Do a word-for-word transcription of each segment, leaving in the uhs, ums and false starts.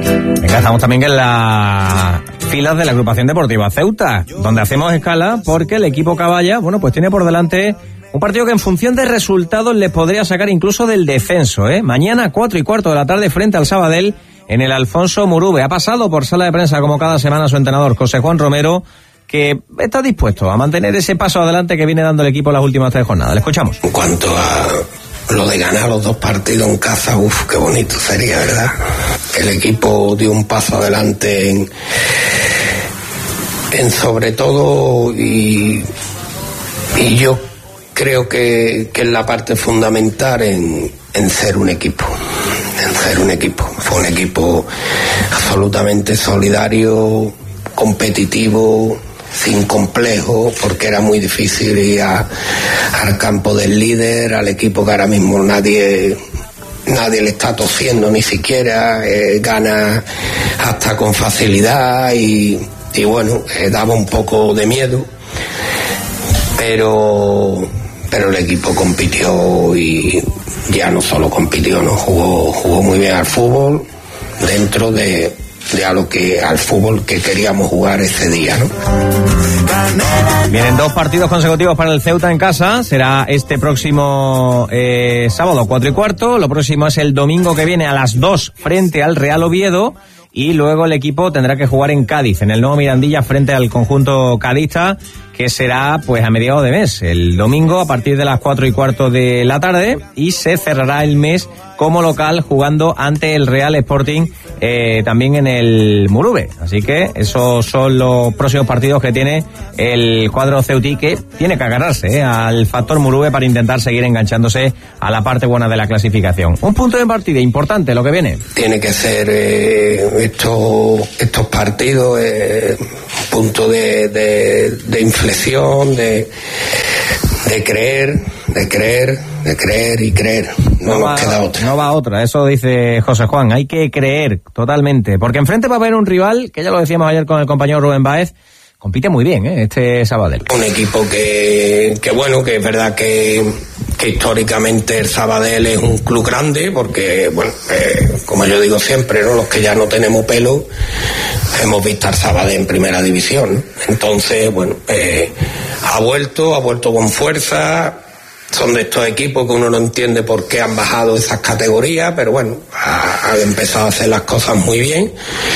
Venga, estamos también en las filas de la agrupación deportiva Ceuta, donde hacemos escala porque el equipo Caballa, bueno, pues tiene por delante un partido que en función de resultados les podría sacar incluso del descenso, ¿eh? Mañana, cuatro y cuarto de la tarde, frente al Sabadell, en el Alfonso Murube. Ha pasado por sala de prensa, como cada semana, su entrenador, José Juan Romero, que está dispuesto a mantener ese paso adelante que viene dando el equipo las últimas tres jornadas. Le escuchamos. En cuanto a lo de ganar los dos partidos en casa, uff, qué bonito sería, ¿verdad? El equipo dio un paso adelante en, en sobre todo, y, y yo creo que, que es la parte fundamental en, en ser un equipo, en ser un equipo. Fue un equipo absolutamente solidario, competitivo, sin complejo, porque era muy difícil ir a, al campo del líder, al equipo que ahora mismo nadie nadie le está tosiendo ni siquiera, eh, gana hasta con facilidad y, y bueno, eh, daba un poco de miedo, pero pero el equipo compitió y ya no solo compitió, no jugó jugó muy bien al fútbol dentro de de a lo que al fútbol que queríamos jugar ese día, ¿no? Vienen dos partidos consecutivos para el Ceuta en casa. Será este próximo eh, sábado, cuatro y cuarto. Lo próximo es el domingo que viene a las dos frente al Real Oviedo. Y luego el equipo tendrá que jugar en Cádiz, en el nuevo Mirandilla, frente al conjunto cadista, que será pues a mediados de mes, el domingo a partir de las cuatro y cuarto de la tarde, y se cerrará el mes como local jugando ante el Real Sporting eh, también en el Murube. Así que esos son los próximos partidos que tiene el cuadro ceutí, que tiene que agarrarse eh, al factor Murube para intentar seguir enganchándose a la parte buena de la clasificación. Un punto de partida importante lo que viene. Tiene que ser eh, estos estos partidos eh, punto de, de, de inflexión, de, de creer, de creer, de creer y creer. No, no nos queda otra. No va otra, eso dice José Juan. Hay que creer totalmente, porque enfrente va a haber un rival, que ya lo decíamos ayer con el compañero Rubén Báez, compite muy bien, ¿eh? Este Sabadell. Un equipo que, que bueno, que es verdad que, que históricamente el Sabadell es un club grande, porque, bueno, eh, como yo digo siempre, ¿no? Los que ya no tenemos pelo, hemos visto al Sabadell en primera división, ¿no? Entonces, bueno, eh, ha vuelto, ha vuelto con fuerza. Son de estos equipos que uno no entiende por qué han bajado esas categorías, pero bueno, ha, ha empezado a hacer las cosas muy bien.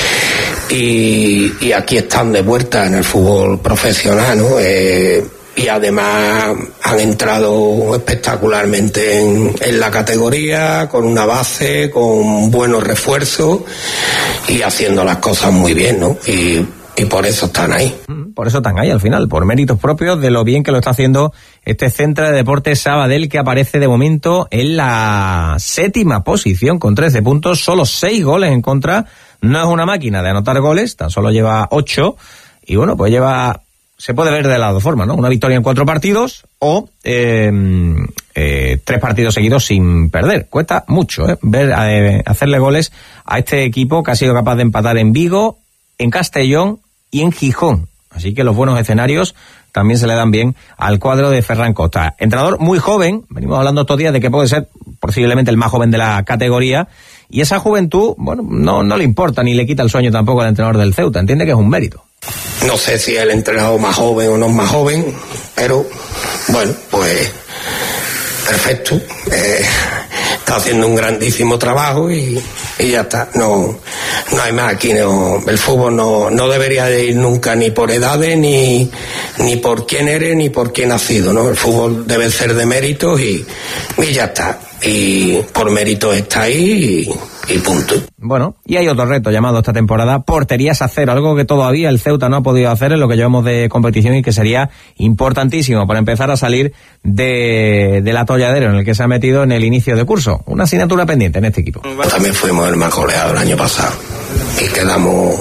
Y, y aquí están de vuelta en el fútbol profesional, ¿no? Eh, y además han entrado espectacularmente en, en la categoría, con una base, con buenos refuerzos y haciendo las cosas muy bien, ¿no? Y, y por eso están ahí. Por eso están ahí al final, por méritos propios de lo bien que lo está haciendo este Centro de Deportes Sabadell, que aparece de momento en la séptima posición con trece puntos, solo seis goles en contra. No es una máquina de anotar goles, tan solo lleva ocho, y bueno, pues lleva, se puede ver de las dos formas, ¿no? Una victoria en cuatro partidos o eh, eh, tres partidos seguidos sin perder. Cuesta mucho, ¿eh? Ver, eh, hacerle goles a este equipo que ha sido capaz de empatar en Vigo, en Castellón y en Gijón. Así que los buenos escenarios también se le dan bien al cuadro de Ferran Costa. Entrenador muy joven, venimos hablando estos días de que puede ser posiblemente el más joven de la categoría, y esa juventud, bueno, no, no le importa ni le quita el sueño tampoco al entrenador del Ceuta, entiende que es un mérito. No sé si es el entrenador más joven o no es más joven, pero bueno, pues perfecto. Eh, está haciendo un grandísimo trabajo y, y ya está. No, no hay más aquí. No, el fútbol no, no debería de ir nunca ni por edades, ni, ni por quién eres, ni por quién has sido, ¿no? El fútbol debe ser de méritos y, y ya está. Y por méritos está ahí y, y punto. Bueno, y hay otro reto llamado esta temporada porterías a cero, algo que todavía el Ceuta no ha podido hacer en lo que llevamos de competición y que sería importantísimo para empezar a salir de, del atolladero en el que se ha metido en el inicio de curso. Una asignatura pendiente en este equipo. También fuimos el más goleado el año pasado y quedamos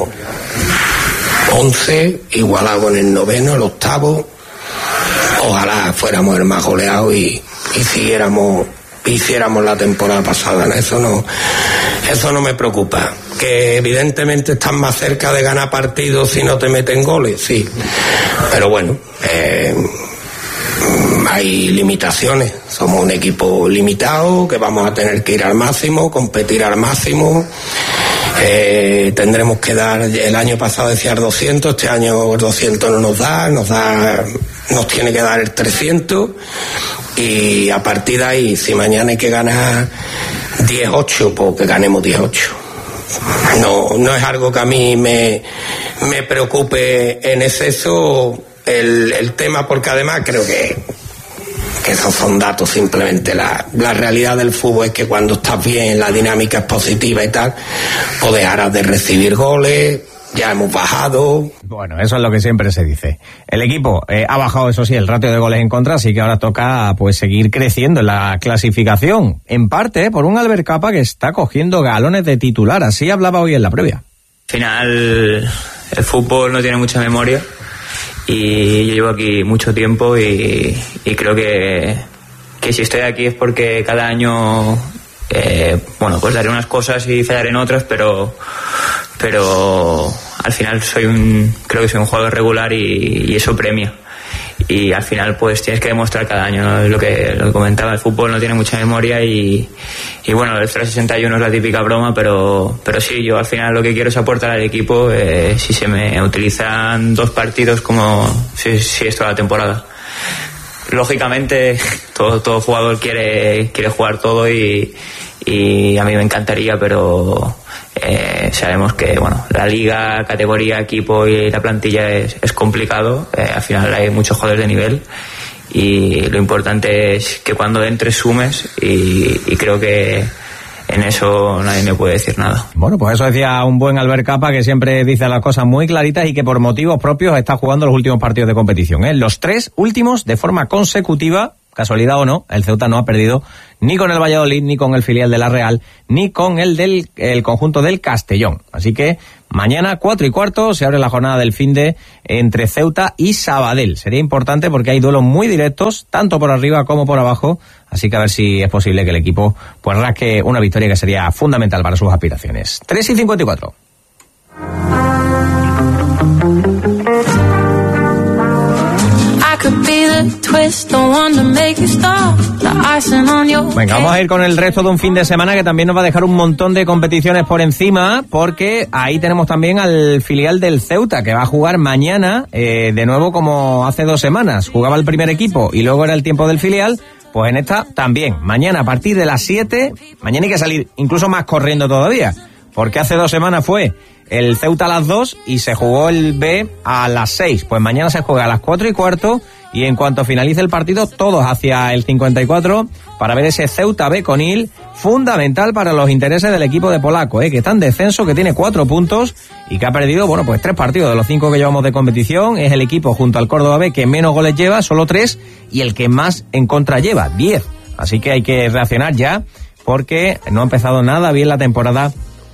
once, igualado en el noveno, el octavo. Ojalá fuéramos el más goleado y, y siguiéramos hiciéramos la temporada pasada. Eso no, eso no me preocupa. Que evidentemente estás más cerca de ganar partidos si no te meten goles, sí. Pero bueno, eh, hay limitaciones. Somos un equipo limitado, que vamos a tener que ir al máximo, competir al máximo Eh, tendremos que dar, el año pasado decía el doscientos, este año el doscientos no nos da, nos da, nos tiene que dar el trescientos, y a partir de ahí, si mañana hay que ganar diez ocho, pues que ganemos diez ocho. No, no es algo que a mí me, me preocupe en exceso el, el tema, porque además creo que que esos son datos simplemente. La, la realidad del fútbol es que cuando estás bien, la dinámica es positiva y tal, pues dejarás de recibir goles, ya hemos bajado. Bueno, eso es lo que siempre se dice. El equipo eh, ha bajado, eso sí, el ratio de goles en contra, así que ahora toca pues seguir creciendo en la clasificación, en parte por un Albert Capa que está cogiendo galones de titular, así hablaba hoy en la previa. Al final, el fútbol no tiene mucha memoria. Y yo llevo aquí mucho tiempo y, y creo que, que si estoy aquí es porque cada año, eh, bueno, pues daré unas cosas y fallaré en otras, pero, pero al final soy un, creo que soy un jugador regular y, y eso premia. Y al final pues tienes que demostrar cada año, ¿no? Lo que, lo que comentaba, el fútbol no tiene mucha memoria y, y bueno, el trescientos sesenta y uno es la típica broma, pero, pero sí, yo al final lo que quiero es aportar al equipo, eh, si se me utilizan dos partidos como si, si es toda la temporada. Lógicamente todo, todo jugador quiere, quiere jugar todo y, y a mí me encantaría, pero eh, sabemos que bueno, la liga, categoría, equipo y la plantilla es, es complicado. Eh, al final hay muchos jugadores de nivel y lo importante es que cuando entres sumes y, y creo que en eso nadie me puede decir nada. Bueno, pues eso decía un buen Albert Capa, que siempre dice las cosas muy claritas y que por motivos propios está jugando los últimos partidos de competición, ¿eh? Los tres últimos de forma consecutiva, casualidad o no, el Ceuta no ha perdido ni con el Valladolid, ni con el filial de la Real, ni con el del el conjunto del Castellón. Así que mañana, cuatro y cuarto, se abre la jornada del finde entre Ceuta y Sabadell. Sería importante porque hay duelos muy directos, tanto por arriba como por abajo, así que a ver si es posible que el equipo pues rasque una victoria que sería fundamental para sus aspiraciones. tres y cincuenta y cuatro. Venga, vamos a ir con el resto de un fin de semana que también nos va a dejar un montón de competiciones por encima, porque ahí tenemos también al filial del Ceuta, que va a jugar mañana, eh, de nuevo como hace dos semanas. Jugaba el primer equipo y luego era el tiempo del filial, pues en esta también. Mañana a partir de las siete, mañana hay que salir incluso más corriendo todavía, porque hace dos semanas fue el Ceuta a las dos y se jugó el B a las seis. Pues mañana se juega a las cuatro y cuarto y en cuanto finalice el partido, todos hacia el cincuenta y cuatro para ver ese Ceuta B Conil, fundamental para los intereses del equipo de Polaco, ¿eh? Que está en descenso, que tiene cuatro puntos y que ha perdido, bueno, pues tres partidos de los cinco que llevamos de competición. Es el equipo junto al Córdoba B que menos goles lleva, solo tres, y el que más en contra lleva, diez. Así que hay que reaccionar ya, porque no ha empezado nada bien la temporada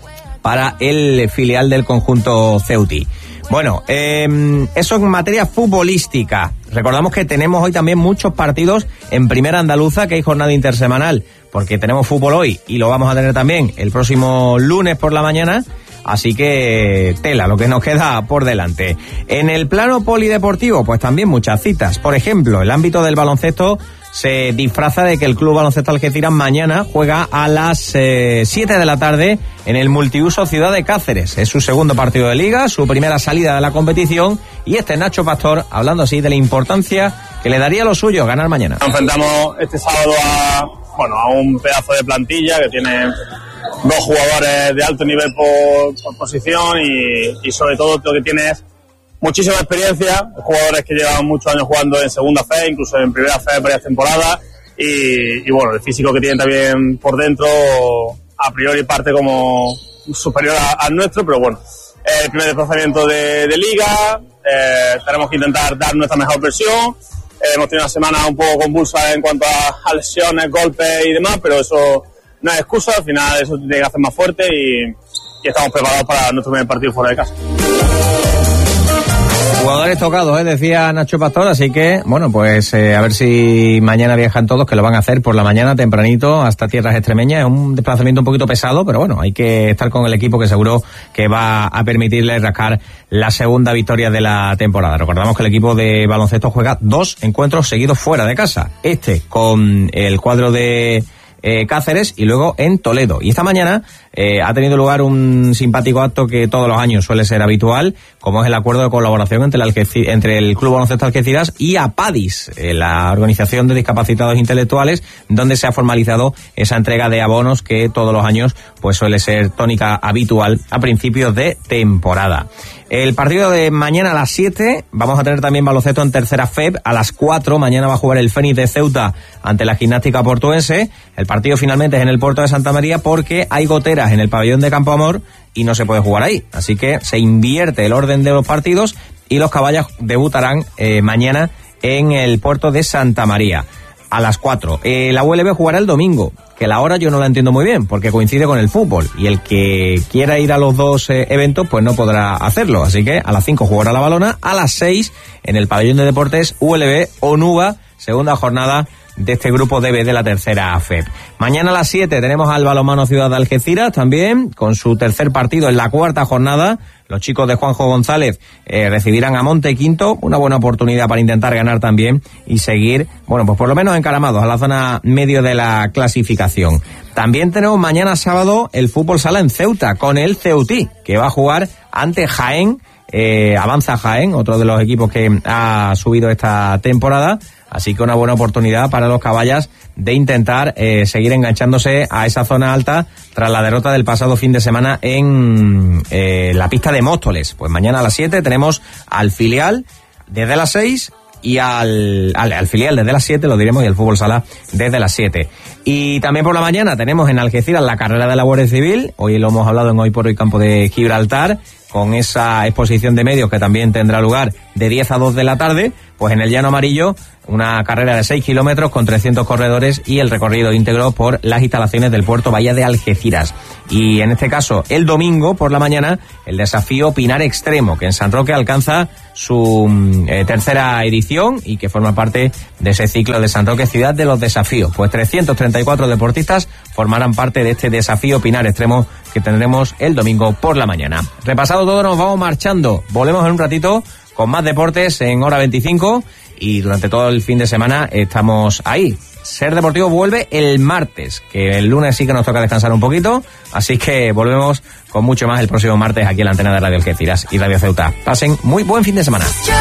para el filial del conjunto ceutí. Bueno, eh, eso en materia futbolística. Recordamos que tenemos hoy también muchos partidos en Primera Andaluza, que hay jornada intersemanal, porque tenemos fútbol hoy y lo vamos a tener también el próximo lunes por la mañana. Así que tela, lo que nos queda por delante. En el plano polideportivo, pues también muchas citas. Por ejemplo, el ámbito del baloncesto se disfraza de que el Club Baloncesto Algeciras mañana juega a las eh, siete de la tarde en el Multiuso Ciudad de Cáceres. Es su segundo partido de liga, su primera salida de la competición, y este es Nacho Pastor hablando así de la importancia que le daría lo suyo ganar mañana. Nos enfrentamos este sábado a, bueno, a un pedazo de plantilla que tiene dos jugadores de alto nivel por, por posición y, y sobre todo lo que tiene es muchísima experiencia, jugadores que llevan muchos años jugando en segunda fe, incluso en primera fe varias temporadas, y, y bueno, el físico que tienen también por dentro a priori parte como superior a, al nuestro, pero bueno, el primer desplazamiento de, de liga, eh, tenemos que intentar dar nuestra mejor versión. Eh, hemos tenido una semana un poco convulsa en cuanto a, a lesiones, golpes y demás, pero eso no es excusa, al final eso tiene que hacer más fuerte y, y estamos preparados para nuestro primer partido fuera de casa. Jugadores tocados, ¿eh? Decía Nacho Pastor, así que, bueno, pues eh, a ver si mañana viajan todos, que lo van a hacer por la mañana tempranito hasta tierras extremeñas. Es un desplazamiento un poquito pesado, pero bueno, hay que estar con el equipo que seguro que va a permitirle rascar la segunda victoria de la temporada. Recordamos que el equipo de baloncesto juega dos encuentros seguidos fuera de casa. Este con el cuadro de eh, Cáceres y luego en Toledo. Y esta mañana eh, ha tenido lugar un simpático acto que todos los años suele ser habitual, como es el acuerdo de colaboración entre el, Algeci- entre el Club Baloncesto Algeciras y APADIS, eh, la Organización de Discapacitados Intelectuales, donde se ha formalizado esa entrega de abonos que todos los años pues suele ser tónica habitual a principios de temporada. El partido de mañana a las siete, vamos a tener también baloncesto en tercera F E B, a las cuatro, mañana va a jugar el Fénix de Ceuta ante la Gimnástica Portuense. El partido finalmente es en el puerto de Santa María porque hay goteras en el pabellón de Campo Amor y no se puede jugar ahí, así que se invierte el orden de los partidos y los caballas debutarán eh, mañana en el puerto de Santa María a las cuatro. Eh, la U L B jugará el domingo, que la hora yo no la entiendo muy bien, porque coincide con el fútbol, y el que quiera ir a los dos eh, eventos, pues no podrá hacerlo, así que a las cinco jugará la Balona, a las seis en el pabellón de deportes U L B Onuba, segunda jornada de este grupo D B de la tercera F E B. Mañana a las siete tenemos al Balonmano Ciudad de Algeciras también, con su tercer partido en la cuarta jornada. Los chicos de Juanjo González eh, recibirán a Monte Quinto, una buena oportunidad para intentar ganar también y seguir, bueno, pues por lo menos encaramados a la zona medio de la clasificación. También tenemos mañana sábado el fútbol sala en Ceuta, con el Ceutí, que va a jugar ante Jaén, eh, avanza Jaén, otro de los equipos que ha subido esta temporada. Así que una buena oportunidad para los caballas de intentar eh, seguir enganchándose a esa zona alta tras la derrota del pasado fin de semana en eh, la pista de Móstoles. Pues mañana a las siete tenemos al filial desde las seis y al, al, al filial desde las siete, lo diremos, y el fútbol sala desde las siete. Y también por la mañana tenemos en Algeciras la carrera de la Guardia Civil. Hoy lo hemos hablado en Hoy por Hoy Campo de Gibraltar, con esa exposición de medios que también tendrá lugar de diez a dos de la tarde, pues en el Llano Amarillo, una carrera de seis kilómetros con trescientos corredores y el recorrido íntegro por las instalaciones del puerto Bahía de Algeciras. Y en este caso, el domingo por la mañana, el desafío Pinar Extremo, que en San Roque alcanza su eh, tercera edición y que forma parte de ese ciclo de San Roque Ciudad de los Desafíos. Pues trescientos treinta y cuatro deportistas formarán parte de este desafío Pinar Extremo que tendremos el domingo por la mañana. Repasado todo, nos vamos marchando. Volvemos en un ratito con más deportes en Hora veinticinco y durante todo el fin de semana estamos ahí. Ser Deportivo vuelve el martes, que el lunes sí que nos toca descansar un poquito, así que volvemos con mucho más el próximo martes aquí en la antena de Radio Algeciras y Radio Ceuta. Pasen muy buen fin de semana.